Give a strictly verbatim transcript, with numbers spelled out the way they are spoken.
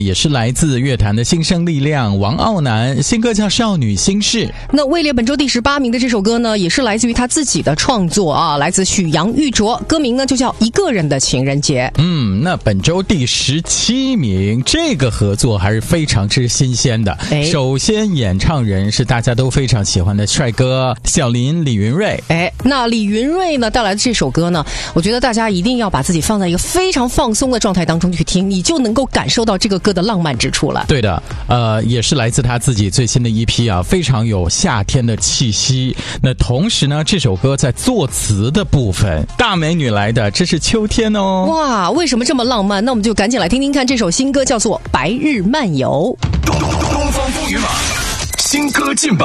也是来自乐坛的新生力量王傲南，新歌叫《少女心事》。 那位列本周第十八名的这首歌呢，也是来自于他自己的创作啊，来自许杨玉琢，歌名呢就叫《一个人的情人节》。 嗯，那本周第十七名，这个合作还是非常之新鲜的。 哎， 首先演唱人是大家都非常喜欢的帅哥小林李云瑞。 哎，那李云瑞呢带来的这首歌呢，我觉得大家一定要把自己放在一个非常放松的状态当中去听，你就能够感受到这个歌的浪漫之处了。 对的，呃，也是来自他自己最新的一批啊，非常有夏天的气息。那同时呢，这首歌在作词的部分，大美女来的，这是秋天哦。 哇，为什么这么浪漫？那我们就赶紧来听听看这首新歌，叫做《白日漫游》。 东方风雨马新歌劲爆。